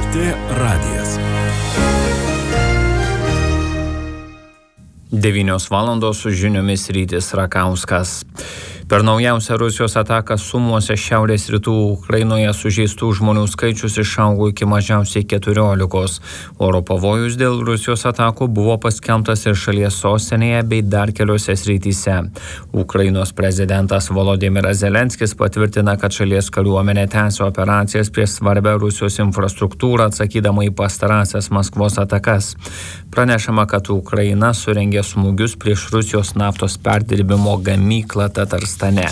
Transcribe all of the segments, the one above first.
LRT radijas. 9 valandos su žiniomis Rytis Rakauskas. Per naujausią Rusijos ataką Sumuose šiaurės rytų Ukrainoje sužeistų žmonių skaičius išaugo iki mažiausiai 14. Oro pavojus dėl Rusijos atakų buvo paskelbtas ir šalies sostinėje bei dar keliose srityse. Ukrainos prezidentas Volodymyras Zelenskis patvirtina, kad šalies kariuomenė tęsia operacijas prieš svarbią Rusijos infrastruktūrą, atsakydama į pastarąsias Maskvos atakas. Pranešama, kad Ukraina surengė smūgius prieš Rusijos naftos perdirbimo gamyklą Tatarstane.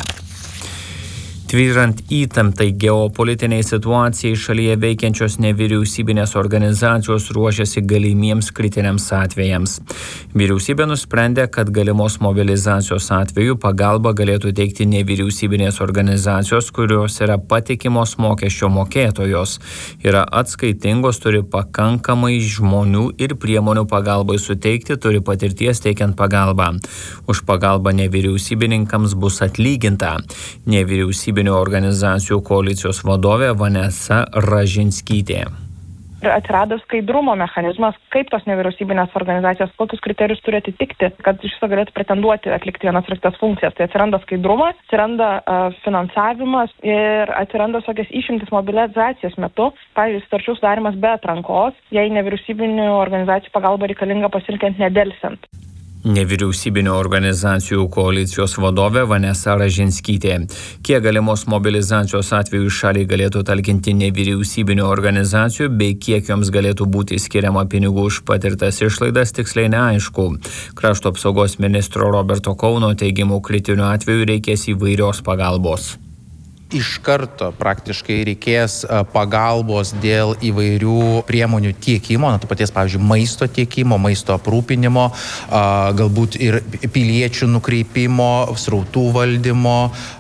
Tvyrant įtamptai geopolitiniai situacijai šalyje veikiančios nevyriausybinės organizacijos ruošiasi galimiems kritiniams atvejams. Vyriausybė nusprendė, kad galimos mobilizacijos atveju pagalbą galėtų teikti nevyriausybinės organizacijos, kurios yra patikimos mokesčio mokėtojos, yra atskaitingos, turi pakankamai žmonių ir priemonių pagalbai suteikti, turi patirties teikiant pagalbą. Už pagalbą nevyriausybininkams bus atlyginta. Nevyriausybinių organizacijų koalicijos vadovė Vanesa Ražinskytė. Atsirado skaidrumo mechanizmas, kaip tos nevyriausybinės organizacijos, kokius kriterijus turi atitikti, kad iš viso galėtų pretenduoti atlikti vienas ir kitas funkcijas. Tai atsiranda skaidrumas, atsiranda finansavimas ir atsiranda tokias išimtis mobilizacijos metu, pavyzdžiui, sutarčių sudarimas be atrankos, jei nevyriausybinių organizacijų pagalba reikalinga pasirinkant nedelsiant. Nevyriausybinio organizacijų koalicijos vadovė Vanesa Ražinskytė. Kiek galimos mobilizacijos atveju šaliai galėtų talkinti nevyriausybinio organizacijų bei kiek joms galėtų būti skiriama pinigų už patirtas išlaidas, tiksliai neaišku. Krašto apsaugos ministro Roberto Kauno teigimu, kritiniu atveju reikės įvairios pagalbos. Iš karto praktiškai reikės pagalbos dėl įvairių priemonių tiekimo, to paties, pavyzdžiui, maisto tiekimo, maisto aprūpinimo, galbūt ir piliečių nukreipimo, srautų valdymo,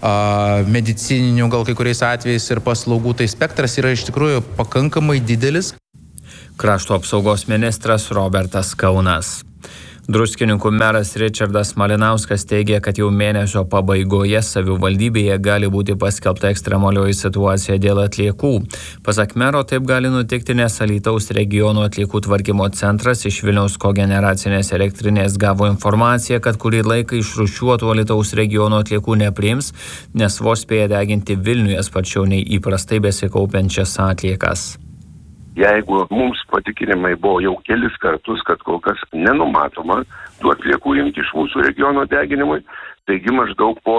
medicininių gal kai kuriais atvejais ir paslaugų. Tai spektras yra iš tikrųjų pakankamai didelis. Krašto apsaugos ministras Robertas Kaunas. Druskininkų meras Ričardas Malinauskas teigia, kad jau mėnesio pabaigoje savivaldybėje gali būti paskelbta ekstremalioji situacija dėl atliekų. Pasak mero, taip gali nutikti, nes Alytaus regiono atliekų tvarkymo centras iš Vilniaus kogeneracinės elektrinės gavo informaciją, kad kurį laiką išrūšiuotų Alytaus regiono atliekų nepriims, nes vos spėja deginti Vilniuje sparčiau nei įprastai besikaupiančias atliekas. Jeigu mums patikinimai buvo jau kelis kartus, kad kol kas nenumatoma tų atliekų imti iš mūsų regiono deginimui, taigi maždaug po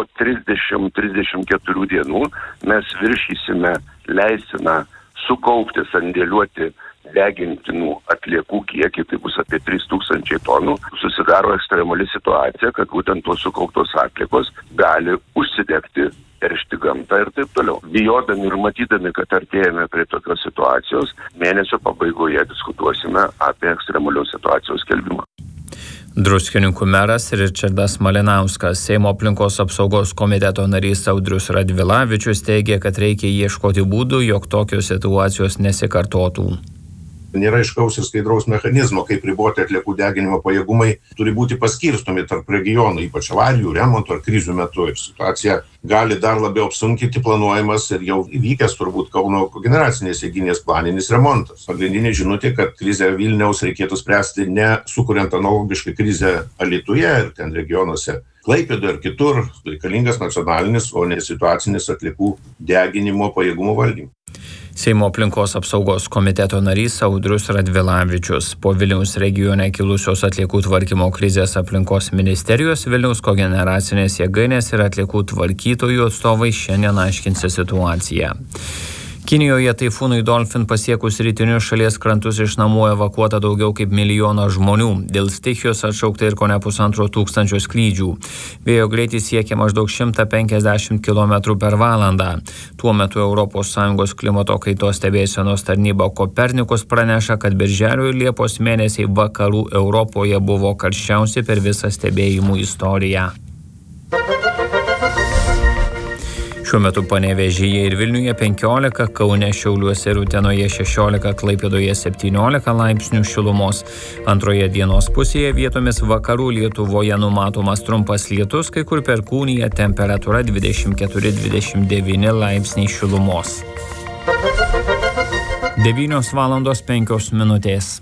30-34 dienų mes viršysime leistiną sukaupti, sandėliuoti degintinų atliekų kiekį, tai bus apie 3000 tonų. Susidaro ekstremali situacija, kad būtent tos sukauptos atliekos gali užsidegti, teršti gamtą ir taip toliau. Bijodami ir matydami, kad artėjame prie tokios situacijos, mėnesio pabaigoje diskutuosime apie ekstremalios situacijos skelbimą. Druskininkų meras Ričardas Malinauskas. Seimo aplinkos apsaugos komiteto narys Audrius Radvilavičius teigia, kad reikia ieškoti būdų, jog tokios situacijos nesikartotų. Nėra aiškaus ir skaidraus mechanizmo, kaip riboti atliekų deginimo pajėgumai turi būti paskirstomi tarp regionų, ypač avarijų, remonto ar krizių metu. Ir situacija gali dar labiau apsunkinti planuojamas ir jau įvykęs turbūt Kauno kogeneracinės jėgainės planinis remontas. Pagrindinė žinutė, kad krizę Vilniaus reikėtų spręsti ne sukuriant analogišką krizę Alytuje ir ten regionuose Klaipėdoje ir kitur, reikalingas nacionalinis, o ne situacinis atliekų deginimo pajėgumų valdymas. Seimo aplinkos apsaugos komiteto narys Audrius Radvilavičius. Po Vilniaus regione kilusios atliekų tvarkymo krizės aplinkos ministerijos, Vilniaus kogeneracinės jėgainės ir atliekų tvarkytojų atstovai šiandien aiškinsi situaciją. Kinijoje taifūnui Dolphin pasiekus rytinius šalies krantus iš namų evakuota daugiau kaip 1 milijoną žmonių. Dėl stichijos atšaukta ir kone 1500 skrydžių. Vėjo greitis siekia maždaug 150 km per valandą. Tuo metu ES klimato kaitos stebėsenos tarnyba Kopernikus praneša, kad birželio ir liepos mėnesiai vakarų Europoje buvo karščiausi per visą stebėjimų istoriją. Šiuo metu Panevėžyje ir Vilniuje 15, Kaune, Šiauliuose ir Utenoje 16, Klaipėdoje 17 laipsnių šilumos. Antroje dienos pusėje vietomis vakarų Lietuvoje numatomas trumpas lietus, kai kur Perkūnija, temperatūra 24-29 laipsniai šilumos. 9:05.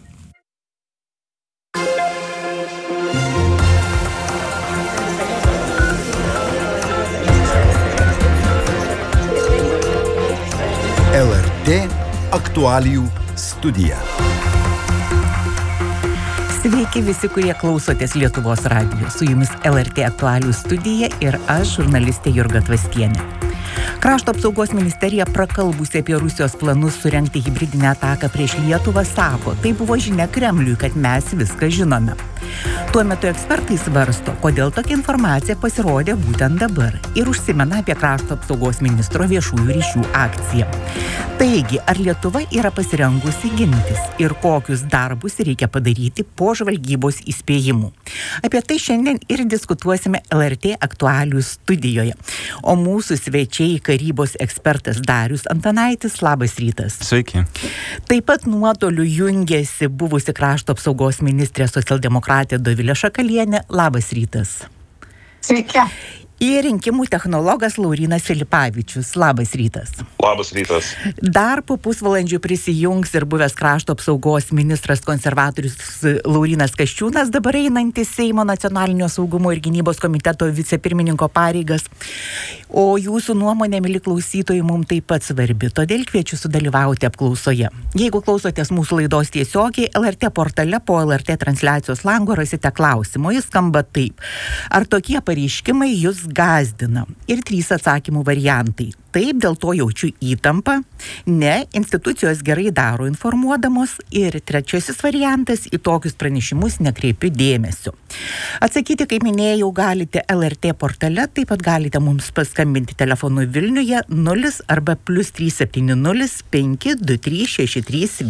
LRT aktualijų studija. Sveiki visi, kurie klausotės Lietuvos radijo. Su jumis LRT aktualijų studija ir aš, žurnalistė Jurga Tvaskienė. Krašto apsaugos ministerija prakalbusi apie Rusijos planus surengti hibridinę ataką prieš Lietuvą sako, tai buvo žinia Kremliui, kad mes viską žinome. Tuo metu ekspertai svarsto, kodėl tokia informacija pasirodė būtent dabar ir užsimena apie krašto apsaugos ministro viešųjų ryšių akciją. Taigi, ar Lietuva yra pasirengusi gintis ir kokius darbus reikia padaryti po žvalgybos įspėjimų? Apie tai šiandien ir diskutuosime LRT aktualijų studijoje. O mūsų svečiai karybos ekspertas Darius Antanaitis, labas rytas. Sveiki. Taip pat nuotoliu jungiasi buvusi krašto apsaugos ministrė socialdemokratė Dovilė Šakalienė, labas rytas. Sveiki. Ir rinkimų technologas Laurynas Filipavičius. Labas rytas. Labas rytas. Dar po pusvalandžių prisijungs ir buvęs krašto apsaugos ministras konservatorius Laurynas Kasčiūnas, dabar einantis Seimo nacionalinio saugumo ir gynybos komiteto vicepirmininko pareigas. O jūsų nuomonė, mili klausytojai, mums taip pat svarbi, todėl kviečiu sudalyvauti apklausoje. Jeigu klausotės mūsų laidos tiesiogiai, LRT portale po LRT transliacijos lango rasite klausimą. Jis skamba taip. Ar tokie pareiškimai jūs gazdina? Ir 3 atsakymų variantai. Taip, dėl to jaučiu įtampą. Ne, institucijos gerai daro informuodamos. Ir 3 variantas, į tokius pranešimus nekreipiu dėmesio. Atsakyti, kaip minėjau, galite LRT portale, taip pat galite mums paskambinti telefonu Vilniuje 0 arba +370 523 63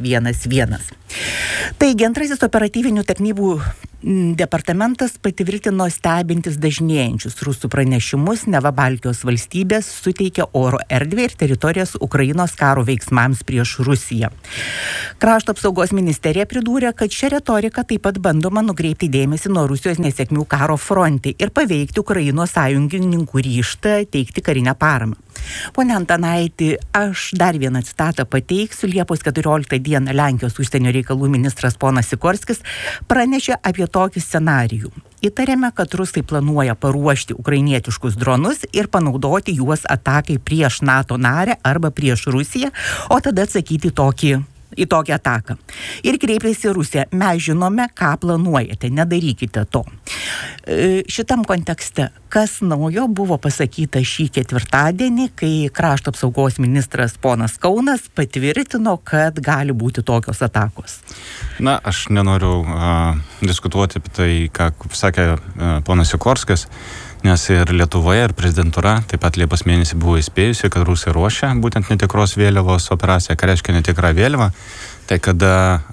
111. Taigi, antrasis operatyvinių tarnybų departamentas patvirtino stebintis dažnėjančius rusų pranešimus, neva Baltijos valstybės suteikia oro erdvę ir teritorijas Ukrainos karo veiksmams prieš Rusiją. Krašto apsaugos ministerija pridūrė, kad šią retoriką taip pat bandoma nukreipti dėmesį nuo Rusijos nesėkmių karo fronte ir paveikti Ukrainos sąjungininkų ryžtą teikti karinę paramą. Pone Antanaiti, aš dar vieną citatą pateiksiu. Liepos 14 dieną Lenkijos užsienio reikalų ministras ponas Sikorskis pranešė apie tokį scenarijų. Įtarėme, kad rusai planuoja paruošti ukrainietiškus dronus ir panaudoti juos atakai prieš NATO narę arba prieš Rusiją, o tada atsakyti į tokią ataką. Ir kreipėsi Rusija, mes žinome, ką planuojate, nedarykite to. Šitam kontekste, kas naujo buvo pasakyta šį ketvirtadienį, kai krašto apsaugos ministras ponas Kaunas patvirtino, kad gali būti tokios atakos? Na, aš nenoriu diskutuoti apie tai, ką sakė ponas Sikorskis, nes ir Lietuvoje, ir prezidentūra taip pat Liepos mėnesį buvo įspėjusi, kad Rusija ruošia būtent netikros vėliavos operaciją. Ką reiškia netikra vėliava? Tai kada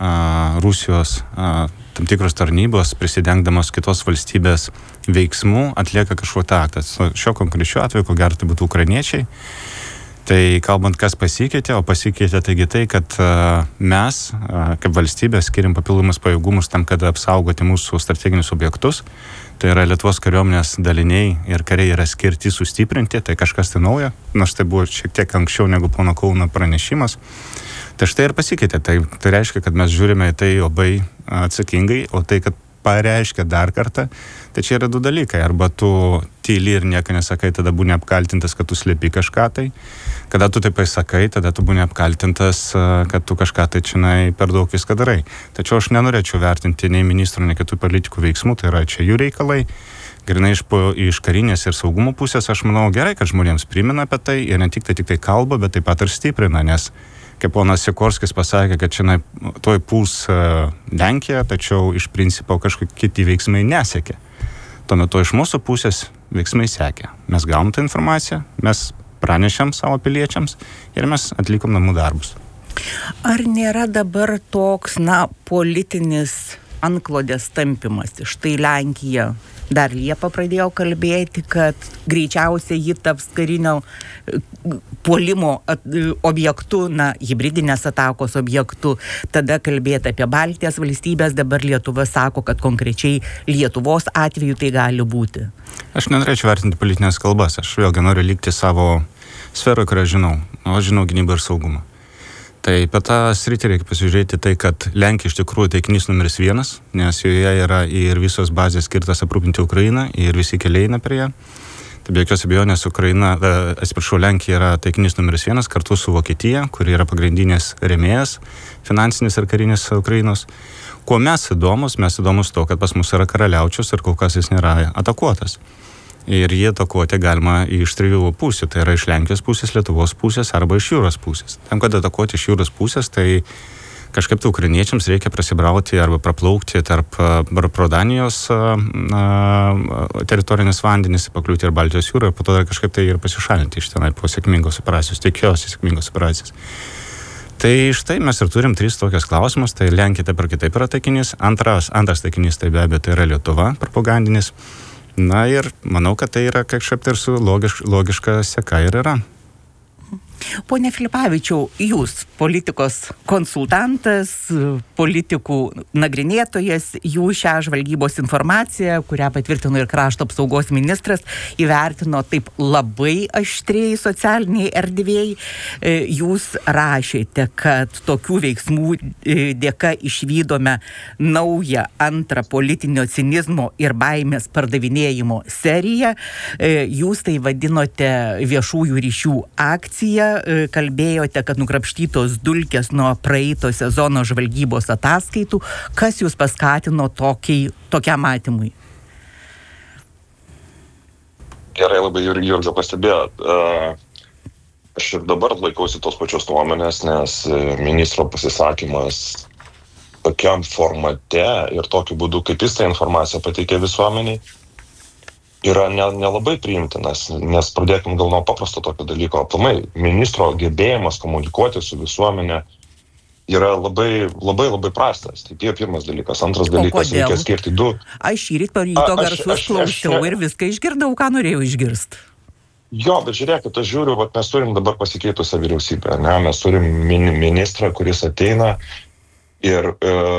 Rusijos tam tikros tarnybos, prisidengdamos kitos valstybės veiksmų, atlieka kažkokį aktą. Šio konkrečiu atveju, ko gero, tai būtų ukrainiečiai. Tai kalbant, kas pasikeitė, o pasikeitė taigi tai, kad mes, kaip valstybė, skiriam papildomus pajėgumus tam, kad apsaugoti mūsų strateginius objektus. Tai yra Lietuvos kariuomenės daliniai ir kariai yra skirti sustiprinti, tai kažkas tai naujo, nors tai buvo šiek tiek anksčiau negu pono Kauno pranešimas. Tai štai ir pasikeitė. Tai reiškia, kad mes žiūrime į tai labai atsakingai, o tai, kad pareiškia dar kartą, tai čia yra 2 dalykai. Arba tu tyli ir nieko nesakai, tada būni apkaltintas, kad tu slėpi kažką tai. Kada tu taip pasakai, tada tu būni apkaltintas, kad tu kažką tai čia per daug viską darai. Tačiau aš nenorėčiau vertinti nei ministrų, nei kitų politikų veiksmų, tai yra čia jų reikalai. Grinai iš karinės ir saugumo pusės, aš manau gerai, kad žmonėms primena apie tai ir ne tik tai kalba, bet taip pat ir stiprina, nes kaip ponas Sikorskis pasakė, kad čia toj puls Lenkija, tačiau iš principo kažkokie kiti veiksmai nesekė. Tuo metu iš mūsų pusės veiksmai sekė. Mes gavom tą informaciją, mes pranešėm savo piliečiams ir mes atlikom namų darbus. Ar nėra dabar toks, politinis antklodės tampimas? Štai Lenkija dar Liepą pradėjo kalbėti, kad greičiausiai ji taps karinio puolimo objektu, hibridinės atakos objektu. Tada kalbėti apie Baltijos valstybės, dabar Lietuva sako, kad konkrečiai Lietuvos atveju tai gali būti. Aš nenorėčiau vertinti politinės kalbas, aš vėlgi noriu likti savo sferoje, kurią žinau. O aš žinau gynybą ir saugumą. Tai apie tą sritį reikia pasižiūrėti tai, kad Lenkija iš tikrųjų taikinys numeris 1, nes joje yra ir visos bazės skirtas aprūpinti Ukrainą ir visi keliai eina prie ją. Tai be jokios abejonės Lenkija yra taikinys numeris 1 kartu su Vokietija, kuri yra pagrindinės rėmėjas finansinis ir karinis Ukrainos. Kuo mes įdomus to, kad pas mus yra karaliaučius ir kol kas jis nėra atakuotas. Ir jie atakuoti galima iš 3 pusių, tai yra iš Lenkijos pusės, Lietuvos pusės arba iš jūros pusės. Tam, kad atakuoti iš jūros pusės, tai kažkaip tai ukrainiečiams reikia prasibrauti arba praplaukti tarp pro Danijos teritorinės vandenys, pakliūti ir Baltijos jūrą, ir po to dar kažkaip tai ir pasišalinti iš tenai po sėkmingos operacijos, tikiuosi sėkmingos operacijos. Tai štai mes ir turim 3 tokias klausimus, tai Lenkija taip ar kitaip yra taikinys, antras taikinys tai be abejo tai yra Lietuva propagandinis. Na ir manau, kad tai yra kažkaip tai ir su logiška seka ir yra. Pone Filipavičiau, jūs politikos konsultantas, politikų nagrinėtojas, jūs šią žvalgybos informaciją, kurią patvirtino ir krašto apsaugos ministras, įvertino taip labai aštriai socialiniai erdvėjai. Jūs rašėte, kad tokių veiksmų dėka išvydome naują antrą politinio cinizmo ir baimės pardavinėjimo seriją. Jūs tai vadinote viešųjų ryšių akciją. Kalbėjote, kad nukrapštytos dulkės nuo praeito sezono žvalgybos ataskaitų. Kas jūs paskatino tokiam matymui? Gerai, labai Jurgio pastebėjot. Aš ir dabar laikausi tos pačios nuomonės, nes ministro pasisakymas tokiam formate ir tokiu būdu, kaip jis tą informaciją pateikė visuomeniai, yra nelabai priimtinas, nes pradėkim gal nuo paprasto tokio dalyko. Aplamai, ministro gebėjimas komunikuoti su visuomenė yra labai prastas. Tai pirmas dalykas. Antras dalykas, reikia skirti 2. Aš šįryt po ryto garsus klausiau ir viską išgirdau, ką norėjau išgirsti. Jo, bet žiūrėkit, aš žiūriu, mes turim dabar pasikeitusią vyriausybę, ne? Mes turim ministrą, kuris ateina ir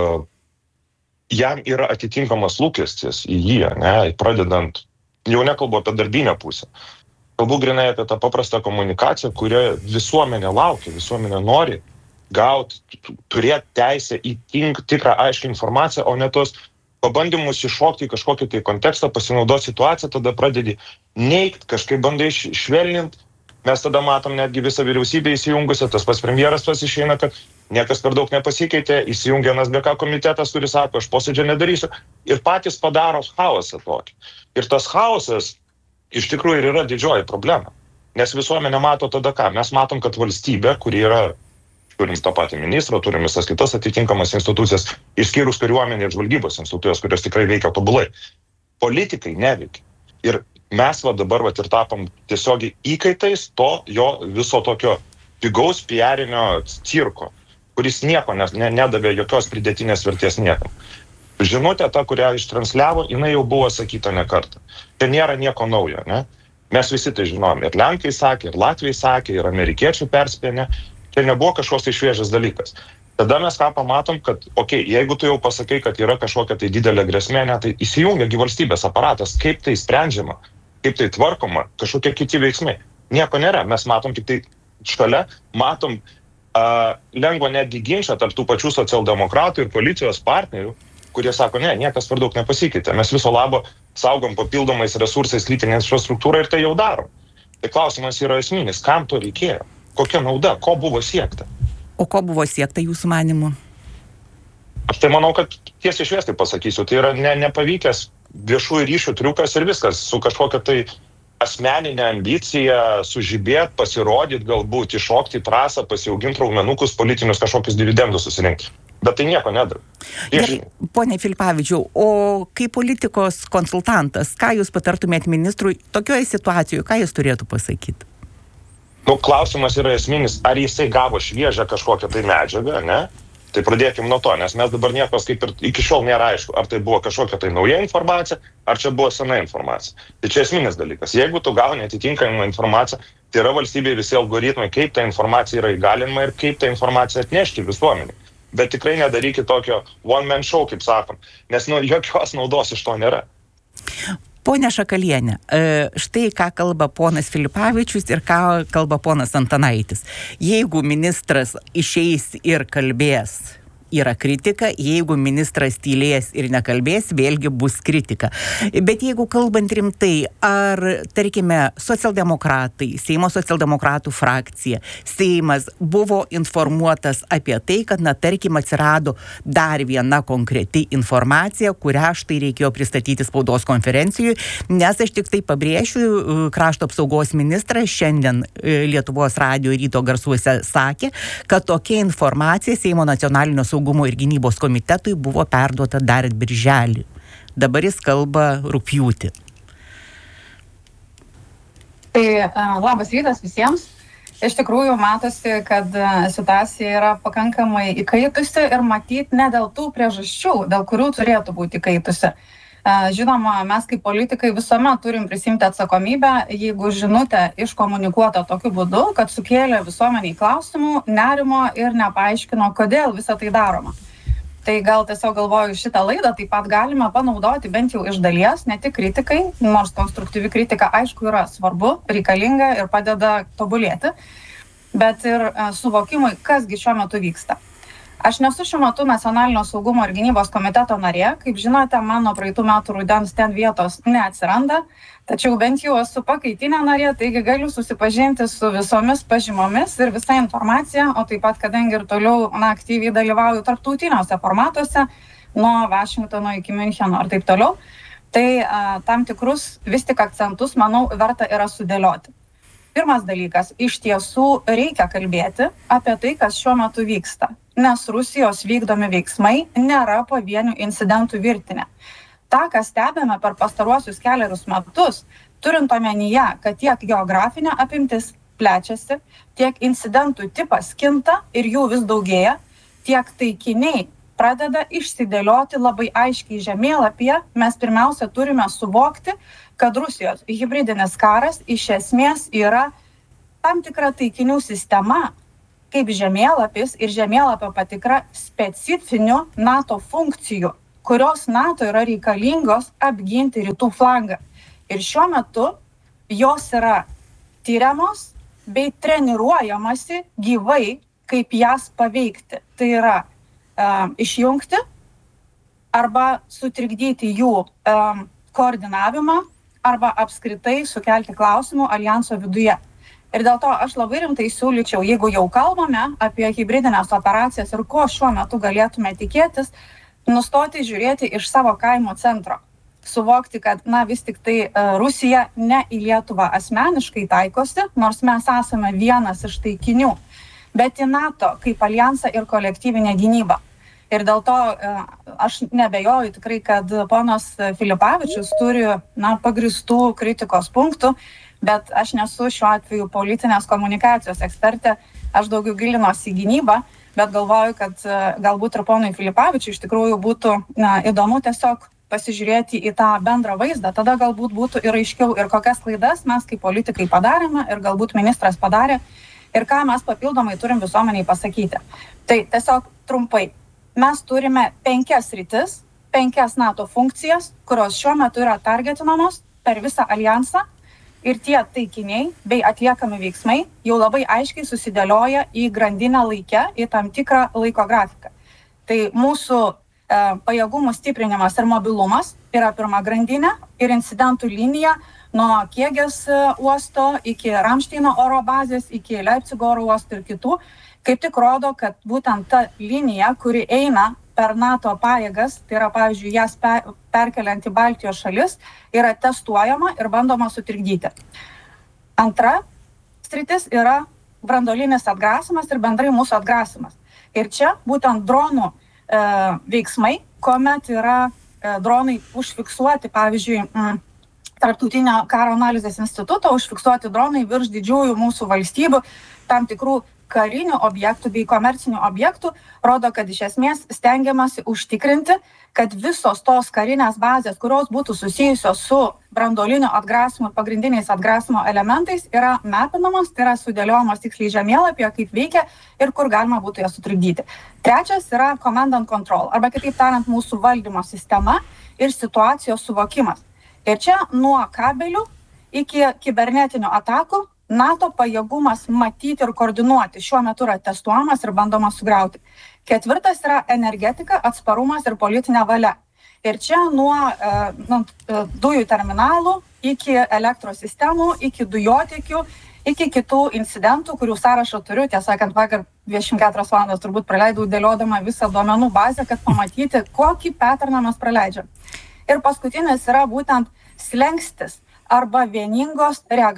jam yra atitinkamas lūkestis į jį, ne? Pradedant, jau nekalbu apie darbinę pusę. Kalbu grinai apie tą paprastą komunikaciją, kurią visuomenė laukia, visuomenė nori gauti, turėti teisę į tikrą aiškią informaciją, o ne tos pabandymus iššokti į kažkokį tai kontekstą, pasinaudoti situaciją, tada pradedi neigt, kažkaip bandai švelninti. Mes tada matom netgi visą vyriausybę įsijungusią, tas pats premjeras išeina, kad niekas per daug nepasikeitė, įsijungia NSBK komitetas, kuris sako, aš posėdžio nedarysiu, ir patys padaro chaosą tokį. Ir tas chaosas iš tikrųjų ir yra didžioji problema. Nes visuomenė mato tada ką? Mes matom, kad valstybė, kuri yra, turim tą patį ministrą, turim visas kitas atitinkamas institucijas, išskyrus kariuomenę ir žvalgybos institucijas, kurios tikrai veikia tobulai. Politikai neveikia. Ir mes dabar ir tapom tiesiogiai įkaitais to jo viso tokio pigaus PR-inio cirko, kuris nieko nedavė jokios pridėtinės vertės niekam. Žinutė ta, kurią ištransliavo, jinai jau buvo sakyta ne kartą. Tai nėra nieko naujo, ne? Mes visi tai žinom. Ir Lenkai sakė, ir Latviai sakė, ir amerikiečių perspėjo. Tai nebuvo kažkoks tai šviežias dalykas. Tada mes ką pamatom, kad, jeigu tu jau pasakai, kad yra kažkokia tai didelė grėsmė, tai įsijungiagi valstybės aparatas, kaip tai sprendžiama, kaip tai tvarkoma, kažkokie kiti veiksmai. Nieko nėra. Mes matom tik tai šalia, matom lengva netgi ginčą tarp tų pačių socialdemokratų ir koalicijos partnerių, kurie sako, niekas per daug nepasikeitė. Mes viso labo saugom papildomais resursais lytinę infrastruktūrą ir tai jau darom. Tai klausimas yra esminis, kam to reikėjo? Kokia nauda? Ko buvo siekta? O ko buvo siekta jūsų manimu? Aš tai manau, kad tiesiai šviesiai pasakysiu, tai yra nepavykęs viešųjų ryšių triukas ir viskas, su kažkokia tai asmeninė ambicija sužibėt, pasirodyt, galbūt iššokti į trasą, pasiauginti raumenukus, politinius kažkokius dividendus susirinkti. Bet tai nieko nedaro. Pone Filipavičiau, o kaip politikos konsultantas, ką jūs patartumėt ministrui tokioje situacijoje, ką jis turėtų pasakyti? Klausimas yra esminis, ar jisai gavo šviežią kažkokią tai medžiagą, ne? Tai pradėkim nuo to, nes mes dabar niekas kaip ir iki šiol nėra aišku, ar tai buvo kažkokia tai nauja informacija, ar čia buvo sena informacija. Tai čia esminis dalykas. Jeigu tu gauni atitinkamą informaciją, tai yra valstybėje visi algoritmai, kaip ta informacija yra įgalinama ir kaip tą informaciją atnešti visuomenį. Bet tikrai nedarykit tokio one-man show, kaip sakom, nes jokios naudos iš to nėra. Pone Šakalienė, štai ką kalba ponas Filipavičius ir ką kalba ponas Antanaitis. Jeigu ministras išeis ir kalbės, yra kritika, jeigu ministras tylės ir nekalbės, vėlgi bus kritika. Bet jeigu kalbant rimtai, ar, tarkime, socialdemokratai, Seimo socialdemokratų frakcija, Seimas buvo informuotas apie tai, kad, tarkim, atsirado dar viena konkreti informacija, kurią štai reikėjo pristatyti spaudos konferencijoje, nes aš tik tai pabrėšiu, krašto apsaugos ministras šiandien Lietuvos radijo ryto garsuose sakė, kad tokia informacija Seimo nacionalinio saugumo ir gynybos komitetui buvo perduota dar birželį. Dabar jis kalba rugpjūtį. Tai labas rytas visiems. Iš tikrųjų matosi, kad situacija yra pakankamai įkaitusi ir matyti ne dėl tų priežasčių, dėl kurių turėtų būti įkaitusi. Žinoma, mes kaip politikai visuomet turim prisimti atsakomybę, jeigu žinutė iškomunikuota tokiu būdu, kad sukėlė visuomeniai klausimų, nerimo ir nepaaiškino, kodėl visą tai daroma. Tai gal tiesiog galvoju, šitą laidą taip pat galima panaudoti bent jau iš dalies, ne tik kritikai, nors konstruktyvi kritika aišku yra svarbu, reikalinga ir padeda tobulėti, bet ir suvokimui, kasgi šiuo metu vyksta. Aš nesu šiuo metu Nacionalinio saugumo ir gynybos komiteto narė, kaip žinote, mano praeitų metų rudens ten vietos neatsiranda, tačiau bent jau esu pakaitinė narė, taigi galiu susipažinti su visomis pažymomis ir visa informacija, o taip pat, kadangi ir toliau aktyviai dalyvauju tarptautiniuose formatuose, nuo Vašingtono iki Miuncheno ir taip toliau, tai tam tikrus vis tik akcentus, manau, verta yra sudėlioti. Pirmas dalykas, iš tiesų reikia kalbėti apie tai, kas šiuo metu vyksta, nes Rusijos vykdomi veiksmai nėra pavienių incidentų virtinė. Ta, kas stebime per pastaruosius kelerius metus, turint omenyje, kad tiek geografinė apimtis plečiasi, tiek incidentų tipas kinta ir jų vis daugėja, tiek taikiniai pradeda išsidėlioti labai aiškiai žemėlapyje, mes pirmiausia turime suvokti, kad Rusijos hibridinis karas iš esmės yra tam tikra taikinių sistema, kaip žemėlapis ir žemėlapio patikra specifinių NATO funkcijų, kurios NATO yra reikalingos apginti rytų flangą. Ir šiuo metu jos yra tyriamos bei treniruojamasi gyvai, kaip jas paveikti. Tai yra išjungti arba sutrikdyti jų koordinavimą arba apskritai sukelti klausimų alijanso viduje. Ir dėl to aš labai rimtai siūlyčiau, jeigu jau kalbame apie hibridinės operacijas ir ko šiuo metu galėtume tikėtis, nustoti žiūrėti iš savo kaimo centro. Suvokti, kad vis tik tai Rusija ne į Lietuvą asmeniškai taikosi, nors mes esame vienas iš taikinių, bet į NATO kaip alijansą ir kolektyvinę gynybą. Ir dėl to aš nebejoju tikrai, kad ponas Filipavičius turi pagristų kritikos punktų, bet aš nesu šiuo atveju politinės komunikacijos ekspertė, aš daugiau gilinuosi į gynybą, bet galvoju, kad galbūt ir ponui Filipavičiui iš tikrųjų būtų įdomu tiesiog pasižiūrėti į tą bendrą vaizdą, tada galbūt būtų ir aiškiau, ir kokias klaidas mes kaip politikai padarėme, ir galbūt ministras padarė, ir ką mes papildomai turim visuomeniai pasakyti. Tai tiesiog trumpai. Mes turime 5 sritis, 5 NATO funkcijas, kurios šiuo metu yra targetinamos per visą alijansą ir tie taikiniai bei atliekami veiksmai jau labai aiškiai susidėlioja į grandinę laikę, į tam tikrą laiko grafiką. Tai mūsų pajėgumų stiprinimas ir mobilumas yra pirma grandinė ir incidentų linija nuo Kiegės uosto iki Ramšteino oro bazės, iki Leipcigo oro uosto ir kitų, kaip tik rodo, kad būtent ta linija, kuri eina per NATO pajėgas, tai yra, pavyzdžiui, jas perkeliant į Baltijos šalis, yra testuojama ir bandoma sutrikdyti. Antra sritis yra branduolinis atgrasimas ir bendrai mūsų atgrasimas. Ir čia būtent dronų veiksmai, kuomet yra dronai užfiksuoti, pavyzdžiui, Tarptautinio karo analizės instituto užfiksuoti dronai virš didžiųjų mūsų valstybių, tam tikrų karinių objektų bei komercinių objektų, rodo, kad iš esmės stengiamasi užtikrinti, kad visos tos karinės bazės, kurios būtų susijusios su branduolinio atgrasimo ir pagrindiniais atgrasimo elementais, yra mapinamos, tai yra sudėliojamos tiksliai žemėlapyje, kaip veikia ir kur galima būtų jas sutrikdyti. Trečias yra command and control, arba kitaip tariant mūsų valdymo sistema ir situacijos suvokimas. Ir čia nuo kabelių iki kibernetinių atakų NATO pajėgumas matyti ir koordinuoti šiuo metu yra testuojamas ir bandoma sugriauti. 4 yra energetika, atsparumas ir politinė valia. Ir čia nuo dujų terminalų iki elektros sistemų, iki dujotiekių, iki kitų incidentų, kurių sąrašą turiu. Tiesą sakant, vakar 24 valandas turbūt praleidau dėliodama visą duomenų bazę, kad pamatyti, kokį paterną mes praleidžiam. Ir paskutinis yra būtent slenkstis arba vieningo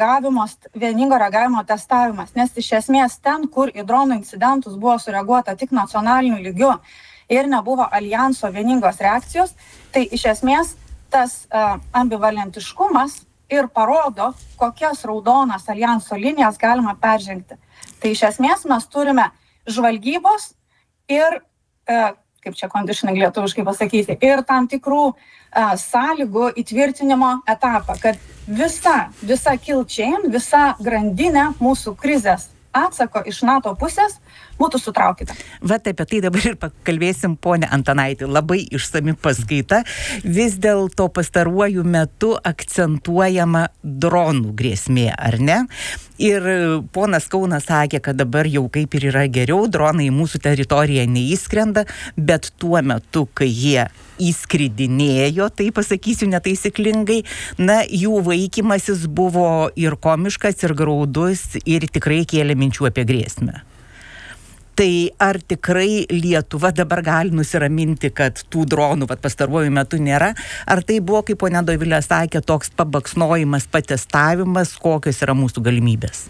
reagavimo testavimas. Nes iš esmės ten, kur į dronų incidentus buvo sureaguota tik nacionaliniu lygiu ir nebuvo alijanso vieningos reakcijos, tai iš esmės tas ambivalentiškumas ir parodo, kokias raudonas alijanso linijas galima peržengti. Tai iš esmės mes turime žvalgybos ir, kaip čia conditioning lietuviškai pasakyti, ir tam tikrų sąlygų įtvirtinimo etapą, kad visa kill chain, visa grandinė mūsų krizės atsako iš NATO pusės būtų sutraukyta. Vat apie tai dabar ir pakalbėsim, ponė Antanaitė, labai išsami paskaita. Vis dėlto pastaruoju metu akcentuojama dronų grėsmė, ar ne? Ir ponas Kaunas sakė, kad dabar jau kaip ir yra geriau, dronai į mūsų teritoriją neįskrenda, bet tuo metu, kai jie įskridinėjo, tai pasakysiu netaisyklingai, jų vaikymasis buvo ir komiškas, ir graudus, ir tikrai kėlė minčių apie grėsmę. Tai ar tikrai Lietuva dabar gali nusiraminti, kad tų dronų pastaruoju metu nėra? Ar tai buvo, kaip ponia Dovilė sakė, toks pabaksnojimas, patestavimas, kokios yra mūsų galimybės?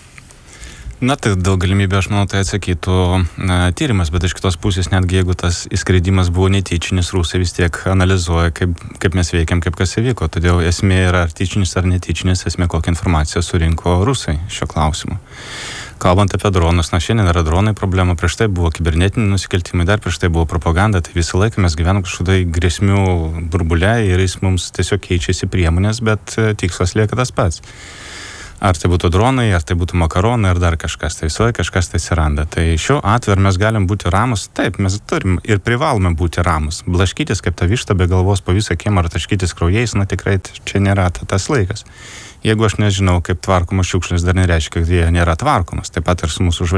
Tai dėl galimybė, aš manau, tai atsakytų tyrimas, bet iš kitos pusės, netgi jeigu tas įskridimas buvo netyčinis, rusai vis tiek analizuoja, kaip mes veikiam, kaip kas įvyko. Todėl esmė yra ar tyčinis ar netyčinis, esmė kokią informaciją surinko rusai šio klausimu. Kalbant apie dronus, šiandien yra dronai problema, prieš tai buvo kibernetiniai nusikaltimai, dar prieš tai buvo propaganda, tai visą laiką mes gyvenam kažkada grėsmių burbule ir jis mums tiesiog keičiasi priemonės, bet tikslas lieka tas pats. Ar tai būtų dronai, ar tai būtų makaronai, ar dar kažkas, tai visą laiką kažkas tai atsiranda. Tai šiuo atveju mes galim būti ramus, taip, mes turim ir privalome būti ramus. Blaškytis kaip ta višta be galvos po visą kiemą ar taškytis kraujais, tikrai čia nėra tas laikas. Jeigu aš nežinau, kaip tvarkomos šiukšlės, dar nereiškia, kad jie nėra tvarkomos. Taip pat ir su mūsų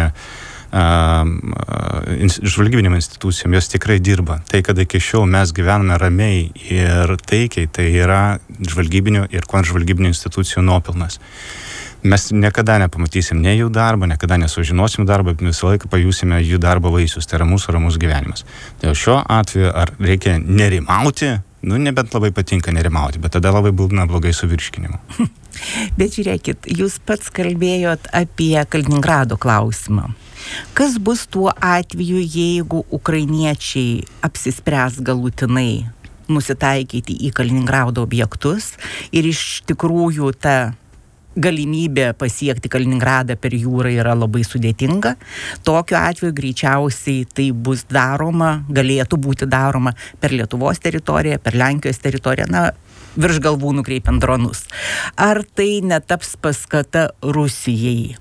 žvalgybinėm institucijom, jos tikrai dirba. Tai, kad iki šiol mes gyvename ramiai ir taikiai, tai yra žvalgybinių ir kontržvalgybinių institucijų nuopelnas. Mes niekada nepamatysim ne jų darbą, niekada nesužinosim darbą, bet visą laiką pajusime jų darbo vaisius, tai yra mūsų ramus gyvenimas. Tai šiuo atveju ar reikia nerimauti? Nebent labai patinka nerimauti, bet tada labai būna blogai su virškinimu. Bet žiūrėkit, jūs pats kalbėjot apie Kaliningrado klausimą. Kas bus tuo atveju, jeigu ukrainiečiai apsispręs galutinai nusitaikyti į Kaliningrado objektus ir iš tikrųjų ta galimybė pasiekti Kaliningradą per jūrą yra labai sudėtinga. Tokiu atveju greičiausiai tai bus daroma, galėtų būti daroma per Lietuvos teritoriją, per Lenkijos teritoriją, virš galvų nukreipiant dronus. Ar tai netaps paskata Rusijai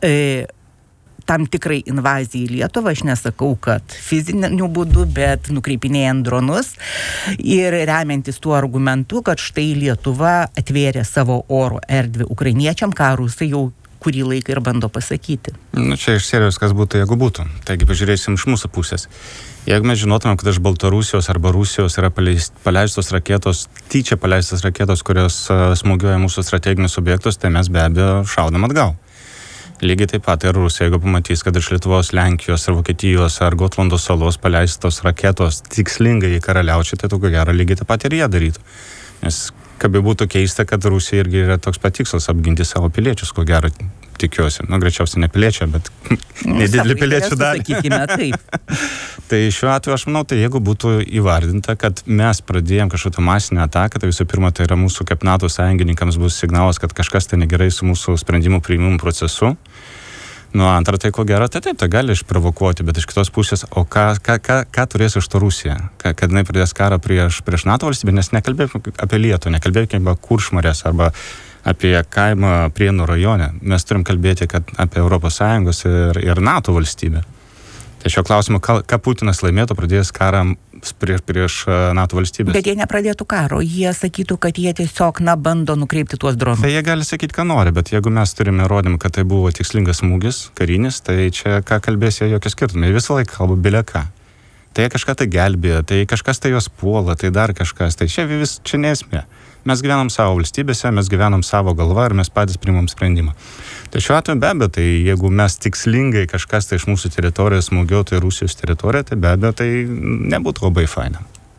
tam tikrai invazijai į Lietuvą, aš nesakau, kad fiziniu būdu, bet nukreipinėjant dronus ir remiantis tuo argumentu, kad štai Lietuva atvėrė savo oro erdvę ukrainiečiam, ką rusai jau kurį laiką ir bando pasakyti. Čia iš serijos, kas būtų, jeigu būtų. Taigi pažiūrėsim iš mūsų pusės. Jeigu mes žinotumėm, kad iš Baltarusijos arba Rusijos yra paleistos raketos, tyčia paleistos raketos, kurios smūgiuoja mūsų strateginius objektus, tai mes be abejo šaudam atgal. Lygiai taip pat ir Rusija, jeigu pamatys, kad iš Lietuvos, Lenkijos ar Vokietijos ar Gotlando salos paleistos raketos tikslingai į Karaliaučių, tai ko gero lygiai taip pat ir jie darytų. Nes kaip būtų keista, kad Rusija irgi yra toks patikslas apginti savo piliečius, ko gero tikiuosi. Greičiausiai ne piliečio, bet nedidelį piliečių dalį. Sakykime taip. Tai šiuo atveju aš manau, tai jeigu būtų įvardinta, kad mes pradėjom kažkokią masinę ataką, tai visų pirma, tai yra mūsų kaip NATO sąjungininkams bus signalas, kad kažkas tai negerai su mūsų sprendimų priimimų procesu. Antra, tai ko gero, tai taip, tai gali išprovokuoti, bet iš kitos pusės, o ką turės iš to Rusija? Kad jinai pradės karą prieš NATO valstybę, nes nekalbėkime apie Lietuvą, nekalbėkime apie Kuršmarės arba apie kaimą Prienų rajone. Mes turim kalbėti apie ES ir NATO valstybę. Tai šio klausimo, ką Putinas laimėtų pradėjęs karą prieš NATO valstybės? Bet jie nepradėtų karo, jie sakytų, kad jie tiesiog, bando nukreipti tuos dronus. Tai jie gali sakyti, ką nori, bet jeigu mes turime įrodymą, kad tai buvo tikslingas smūgis, karinis, tai čia ką kalbės jie jokie skirtumai. Visą laiką kalba bile ką. Tai kažką tai gelbėjo, tai kažkas tai jos puola, tai dar kažkas. Tai čia nesmė. Mes gyvenam savo valstybėse, mes gyvenam savo galvą ir mes patys priimam sprendimą. Tai šiuo atveju be abejo, tai jeigu mes tikslingai kažkas tai iš mūsų teritorijos smūgiuotų į Rusijos teritoriją, tai be abejo, tai nebūtų labai faina.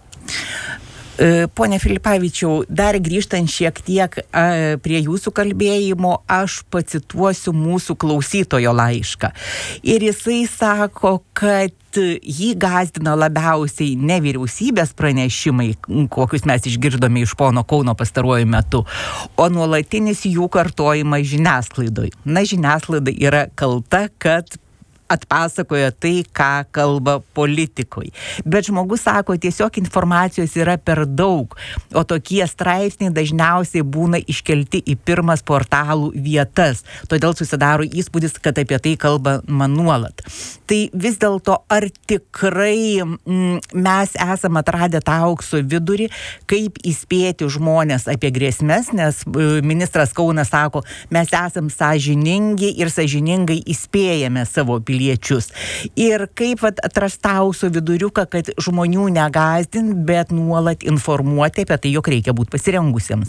Pone Filipavičiau, dar grįžtant šiek tiek prie jūsų kalbėjimo, aš pacituosiu mūsų klausytojo laišką. Ir jisai sako, kad jį gąsdina labiausiai ne vyriausybės pranešimai, kokius mes išgirdome iš pono Kauno pastaruoju metu, o nuolatinis jų kartojimas žiniasklaidoj. Žiniasklaida yra kalta, kad atpasakoja tai, ką kalba politikoj. Bet žmogus sako, tiesiog informacijos yra per daug, o tokie straipsniai dažniausiai būna iškelti į pirmas portalų vietas. Todėl susidaro įspūdis, kad apie tai kalbama nuolat. Tai vis dėlto, ar tikrai mes esame atradę tą aukso vidurį, kaip įspėti žmonės apie grėsmes, nes ministras Kaunas sako, mes esam sąžiningi ir sąžiningai įspėjame savo piliečius. Ir kaip atrasti aukso viduriuką, kad žmonių negąsdint, bet nuolat informuoti apie tai, jog reikia būti pasirengusiems.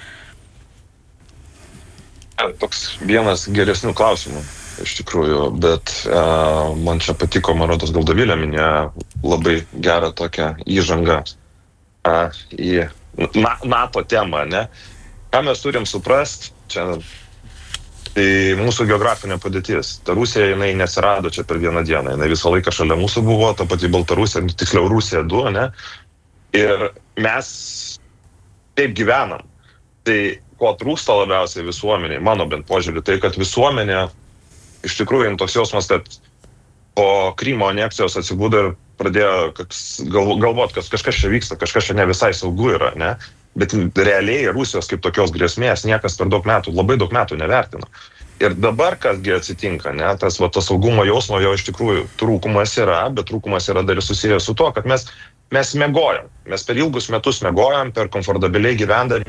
Toks vienas geresnių klausimų, iš tikrųjų, bet man čia patiko, man rodos, gal Dovilė minėjo labai gerą tokią įžangą į NATO temą, ne? Ką mes turim suprast, čia tai mūsų geografinė padėtis. Ta Rusija, jinai nesirado čia per vieną dieną, jinai visą laiką šalia mūsų buvo, ta pati Baltarusija, tiksliau Rusija 2, ne? Ir mes taip gyvenam. Tai ko trūksta labiausiai visuomeniai, mano bent požiūrį, tai kad visuomenė iš tikrųjų toks jausmas, kad po Krymo aneksijos atsibudo ir pradėjo galvot, kad kažkas čia vyksta, kažkas čia ne visai saugu yra, ne? Bet realiai Rusijos kaip tokios grėsmės niekas per labai daug metų nevertino. Ir dabar kasgi atsitinka, ne? Tas saugumo jausmo jo iš tikrųjų trūkumas yra, bet trūkumas yra dar susijęs su to, kad mes miegojam. Mes per ilgus metus miegojam, per komfortabiliai gyvendami